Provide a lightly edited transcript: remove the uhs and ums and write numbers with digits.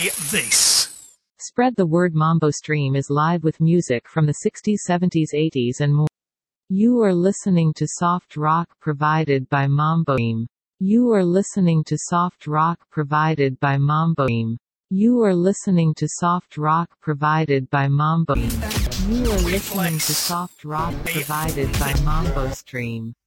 Play this. Spread the word. Mambo Stream is live with music from the 60s, 70s, 80s and more. You are listening to soft rock provided by Mambo Stream. You are listening to soft rock provided by Mambo Stream. You are listening to soft rock provided by Mambo Stream. You are listening to soft rock provided by Mambo Stream.